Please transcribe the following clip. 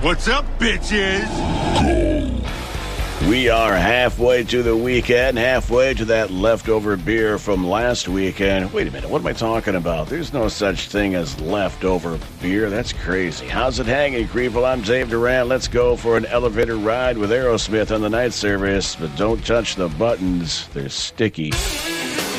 What's up, bitches? We are halfway to the weekend, halfway to that leftover beer from last weekend. Wait a minute, what am I talking about? There's no such thing as leftover beer. That's crazy. How's it hanging, Creeple? I'm Dave Duran. Let's go for an elevator ride with Aerosmith on the night service, but don't touch the buttons. They're sticky.